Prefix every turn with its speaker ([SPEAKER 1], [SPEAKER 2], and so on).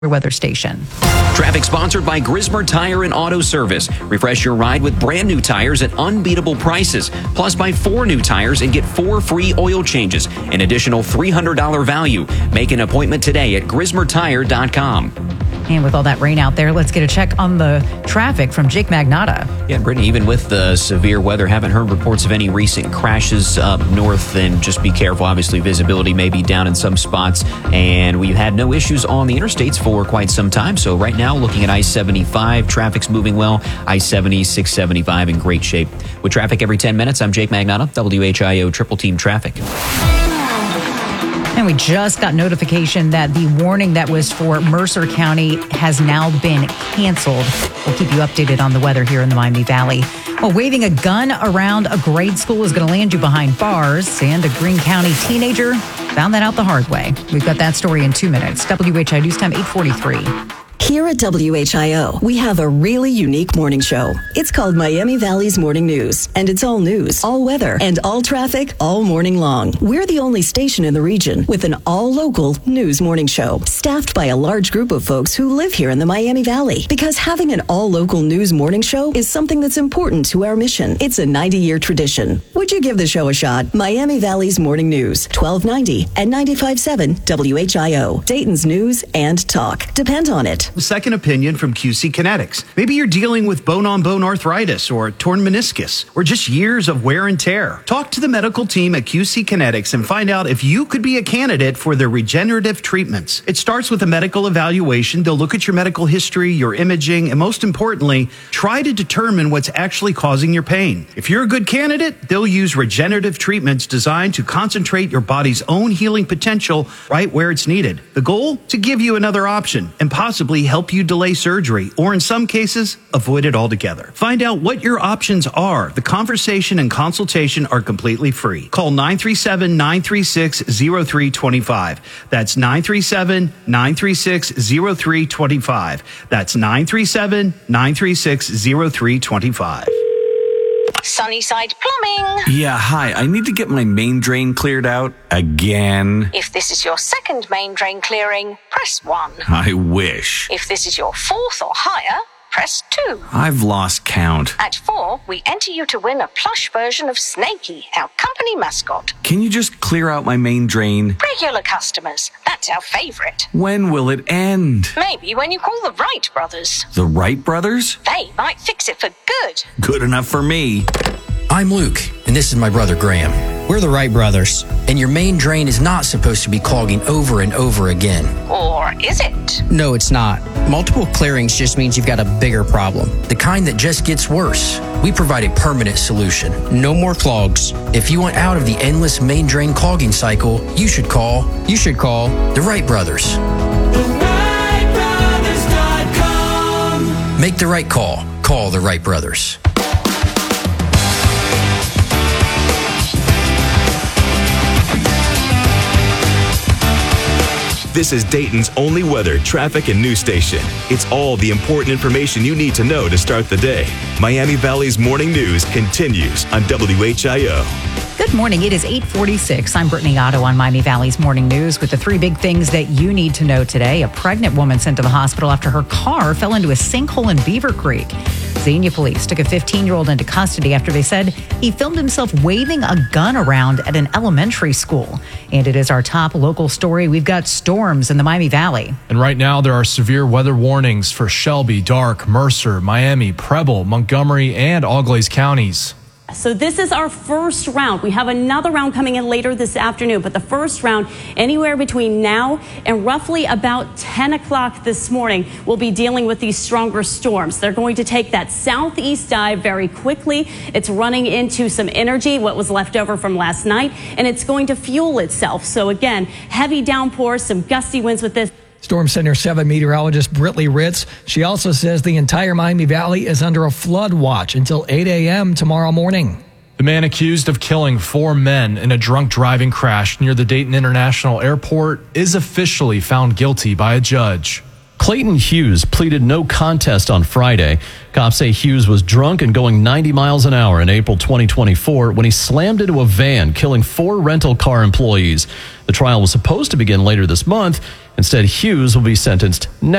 [SPEAKER 1] weather station.
[SPEAKER 2] Traffic sponsored by Grismer Tire and Auto Service. Refresh your ride with brand new tires at unbeatable prices. Plus, buy 4 new tires and get 4 free oil changes. An additional $300 value. Make an appointment today at GrismerTire.com.
[SPEAKER 1] And with all that rain out there, let's get a check on the traffic from Jake Magnotta.
[SPEAKER 2] Yeah, Brittany, even with the severe weather, haven't heard reports of any recent crashes up north. And just be careful. Obviously, visibility may be down in some spots. And we've had no issues on the interstates for quite some time. So right now, looking at I-75, traffic's moving well. I-70, 675 in great shape. With traffic every 10 minutes, I'm Jake Magnotta, WHIO Triple Team Traffic.
[SPEAKER 1] And we just got notification that the warning that was for Mercer County has now been canceled. We'll keep you updated on the weather here in the Miami Valley. Well, waving a gun around a grade school is going to land you behind bars, and a Greene County teenager found that out the hard way. We've got that story in 2 minutes. WHIO News Time 8:43.
[SPEAKER 3] Here at WHIO, we have a really unique morning show. It's called Miami Valley's Morning News, and it's all news, all weather, and all traffic all morning long. We're the only station in the region with an all-local news morning show, staffed by a large group of folks who live here in the Miami Valley. Because having an all-local news morning show is something that's important to our mission. It's a 90-year tradition. Would you give the show a shot? Miami Valley's Morning News, 1290 and 95.7 WHIO. Dayton's news and talk. Depend on it.
[SPEAKER 4] Second opinion from QC Kinetics. Maybe you're dealing with bone-on-bone arthritis or torn meniscus or just years of wear and tear. Talk to the medical team at QC Kinetics and find out if you could be a candidate for their regenerative treatments. It starts with a medical evaluation. They'll look at your medical history, your imaging, and most importantly, try to determine what's actually causing your pain. If you're a good candidate, they'll use regenerative treatments designed to concentrate your body's own healing potential right where it's needed. The goal? To give you another option and possibly help you delay surgery, or in some cases, avoid it altogether. Find out what your options are. The conversation and consultation are completely free. Call 937-936-0325. That's 937-936-0325. That's 937-936-0325.
[SPEAKER 5] Sunnyside Plumbing.
[SPEAKER 6] Yeah, hi. I need to get my main drain cleared out again.
[SPEAKER 5] If this is your second main drain clearing, press 1.
[SPEAKER 6] I wish.
[SPEAKER 5] If this is your fourth or higher, press 2.
[SPEAKER 6] I've lost count.
[SPEAKER 5] At 4, we enter you to win a plush version of Snakey, our company mascot.
[SPEAKER 6] Can you just clear out my main drain?
[SPEAKER 5] Regular customers, that's our favorite.
[SPEAKER 6] When will it end?
[SPEAKER 5] Maybe when you call the Wright brothers.
[SPEAKER 6] The Wright brothers?
[SPEAKER 5] They might fix it for good.
[SPEAKER 6] Good enough for me.
[SPEAKER 7] I'm Luke, and this is my brother Graham. We're the Wright brothers, and your main drain is not supposed to be clogging over and over again.
[SPEAKER 5] Or is it?
[SPEAKER 7] No, it's not. Multiple clearings just means you've got a bigger problem, the kind that just gets worse. We provide a permanent solution. No more clogs. If you want out of the endless main drain clogging cycle, you should call the Wright brothers. TheWrightBrothers.com. Make the right call. Call the Wright brothers.
[SPEAKER 8] This is Dayton's only weather, traffic, and news station. It's all the important information you need to know to start the day. Miami Valley's Morning News continues on WHIO.
[SPEAKER 1] Good morning. It is 8:46. I'm Brittany Otto on Miami Valley's Morning News with the 3 big things that you need to know today. A pregnant woman sent to the hospital after her car fell into a sinkhole in Beaver Creek. Xenia police took a 15-year-old into custody after they said he filmed himself waving a gun around at an elementary school. And it is our top local story. We've got storms in the Miami Valley.
[SPEAKER 9] And right now there are severe weather warnings for Shelby, Darke, Mercer, Miami, Preble, Montgomery, and All Glaze counties.
[SPEAKER 10] So this is our first round. We have another round coming in later this afternoon, but the first round, anywhere between now and roughly about 10 o'clock this morning, we'll be dealing with these stronger storms. They're going to take that southeast dive very quickly. It's running into some energy, what was left over from last night, and it's going to fuel itself. So again, heavy downpours, some gusty winds with this.
[SPEAKER 11] Storm Center 7 meteorologist Britley Ritz. She also says the entire Miami Valley is under a flood watch until 8 a.m. tomorrow morning.
[SPEAKER 9] The man accused of killing 4 men in a drunk driving crash near the Dayton International Airport is officially found guilty by a judge.
[SPEAKER 12] Clayton Hughes pleaded no contest on Friday. Cops say Hughes was drunk and going 90 miles an hour in April 2024 when he slammed into a van, killing 4 rental car employees. The trial was supposed to begin later this month, and Instead, Hughes will be sentenced next